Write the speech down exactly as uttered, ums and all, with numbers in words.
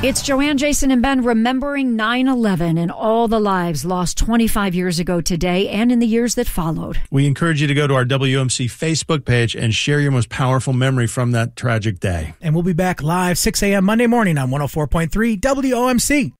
It's Joanne, Jason, and Ben remembering nine eleven and all the lives lost twenty-five years ago today and in the years that followed. We encourage you to go to our W O M C Facebook page and share your most powerful memory from that tragic day. And we'll be back live six a.m. Monday morning on one oh four point three W O M C.